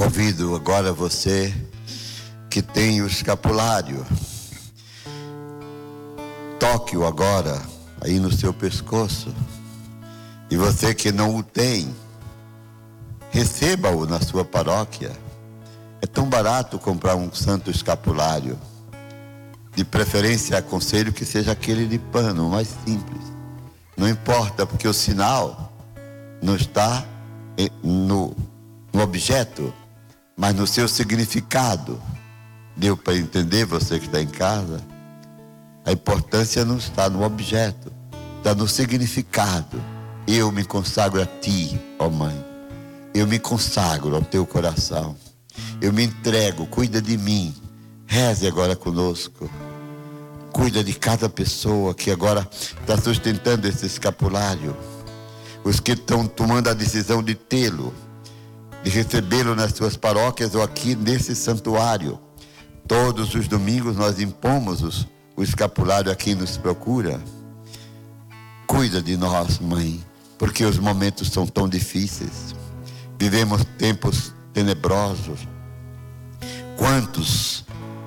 Convido agora você que tem o escapulário, toque-o agora aí no seu pescoço. E você que não o tem, receba-o na sua paróquia. É tão barato comprar um santo escapulário. De preferência, aconselho que seja aquele de pano, o mais simples. Não importa, porque o sinal não está no objeto, mas no seu significado. Deu para entender, você que está em casa? A importância não está no objeto, está no significado. Eu me consagro a ti, ó mãe. Eu me consagro ao teu coração. Eu me entrego, cuida de mim. Reze agora conosco. Cuida de cada pessoa que agora está sustentando esse escapulário. Os que estão tomando a decisão de tê-lo, de recebê-lo nas suas paróquias ou aqui nesse santuário. Todos os domingos nós impomos o escapulário a quem nos procura. Cuida de nós, mãe, porque os momentos são tão difíceis. Vivemos tempos tenebrosos. Quantos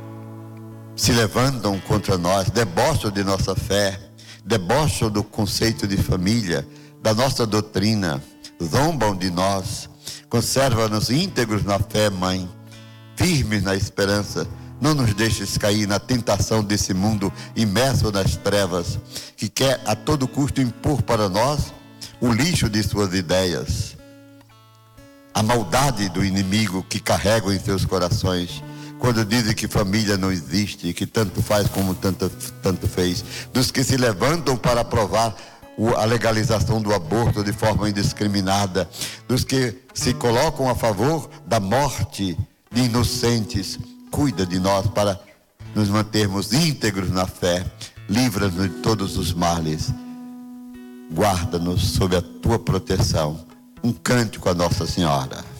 se levantam contra nós, debocham de nossa fé, debocham do conceito de família, da nossa doutrina, zombam de nós. Conserva-nos íntegros na fé, mãe, firmes na esperança. Não nos deixes cair na tentação desse mundo imerso nas trevas, que quer a todo custo impor para nós o lixo de suas ideias, a maldade do inimigo que carregam em seus corações, quando dizem que família não existe, que tanto faz como tanto fez, dos que se levantam para aprovar a legalização do aborto de forma indiscriminada, dos que se colocam a favor da morte de inocentes. Cuida de nós para nos mantermos íntegros na fé. Livra-nos de todos os males. Guarda-nos sob a tua proteção. Um cântico a Nossa Senhora.